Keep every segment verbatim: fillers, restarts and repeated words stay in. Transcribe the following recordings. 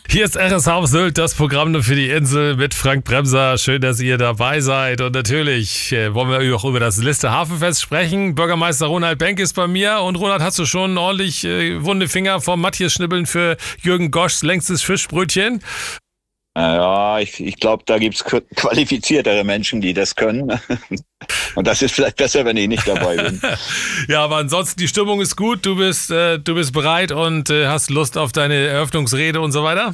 Hier ist R S H auf Sylt, das Programm nur für die Insel mit Frank Bremser. Schön, dass ihr dabei seid. Und natürlich äh, wollen wir auch über das Lister Hafenfest sprechen. Bürgermeister Ronald Benck ist bei mir. Und Ronald, hast du schon ordentlich äh, wunde Finger vom Matthias Schnibbeln für Jürgen Goschs längstes Fischbrötchen? Ja, ich, ich glaube, da gibt's qualifiziertere Menschen, die das können. Und das ist vielleicht besser, wenn ich nicht dabei bin. Ja, aber ansonsten, die Stimmung ist gut. Du bist, äh, du bist bereit und äh, hast Lust auf deine Eröffnungsrede und so weiter?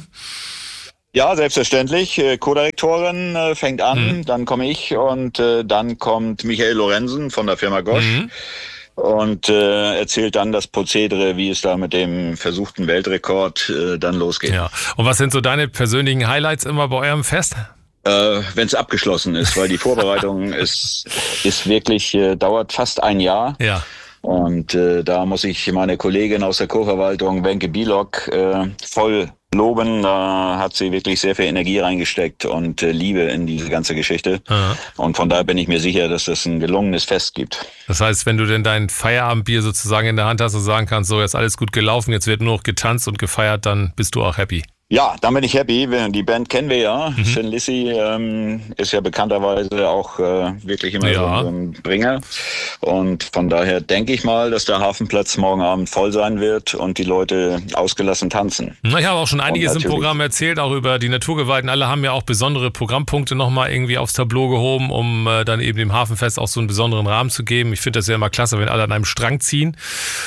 Ja, selbstverständlich. Co-Direktorin äh, fängt an, mhm. dann komme ich und äh, dann kommt Michael Lorenzen von der Firma Gosch. Mhm. Und äh, erzählt dann das Prozedere, wie es da mit dem versuchten Weltrekord äh, dann losgeht. Ja. Und was sind so deine persönlichen Highlights immer bei eurem Fest? Äh, wenn es abgeschlossen ist, weil die Vorbereitung ist, ist wirklich, äh, dauert fast ein Jahr. Ja. Und äh, da muss ich meine Kollegin aus der Co-Verwaltung, Wenke Bielok, äh, voll loben. Da hat sie wirklich sehr viel Energie reingesteckt und äh, Liebe in diese ganze Geschichte. Aha. Und von daher bin ich mir sicher, dass es ein gelungenes Fest gibt. Das heißt, wenn du denn dein Feierabendbier sozusagen in der Hand hast und sagen kannst, so, jetzt alles gut gelaufen, jetzt wird nur noch getanzt und gefeiert, dann bist du auch happy. Ja, dann bin ich happy. Die Band kennen wir ja. Mhm. Sin Lizzy ähm, ist ja bekannterweise auch äh, wirklich immer ja. so ein Bringer. Und von daher denke ich mal, dass der Hafenplatz morgen Abend voll sein wird und die Leute ausgelassen tanzen. Ich habe auch schon einiges im Programm erzählt, auch über die Naturgewalten. Alle haben ja auch besondere Programmpunkte nochmal irgendwie aufs Tableau gehoben, um äh, dann eben dem Hafenfest auch so einen besonderen Rahmen zu geben. Ich finde das ja immer klasse, wenn alle an einem Strang ziehen.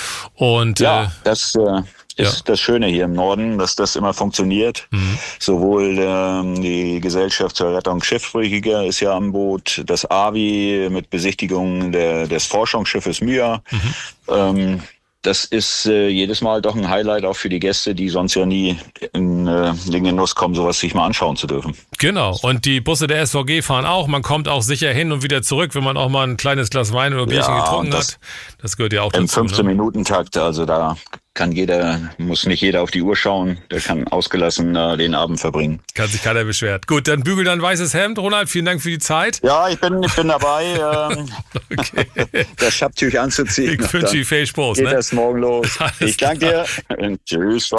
Und ja, äh, das... Äh, ist ja. das Schöne hier im Norden, dass das immer funktioniert. Mhm. Sowohl ähm, die Gesellschaft zur Rettung Schiffbrüchiger ist ja am Boot, das A V I mit Besichtigung der, des Forschungsschiffes Myra. Mhm. Ähm, das ist äh, jedes Mal doch ein Highlight auch für die Gäste, die sonst ja nie in äh, den Genuss kommen, sowas sich mal anschauen zu dürfen. Genau, und die Busse der S V G fahren auch. Man kommt auch sicher hin und wieder zurück, wenn man auch mal ein kleines Glas Wein oder Bierchen ja, getrunken das, hat. Das gehört ja auch dazu. Im fünfzehn-Minuten-Takt, ne? Also da kann jeder, muss nicht jeder auf die Uhr schauen, der kann ausgelassen äh, den Abend verbringen. Kann sich keiner beschweren. Gut, dann bügel dein weißes Hemd. Ronald, vielen Dank für die Zeit. Ja, ich bin, ich bin dabei, ähm, okay. das Schabtüch anzuziehen. Ich wünsche dir viel Spaß. Geht ne? das morgen los. Ich danke dir. Tschüss.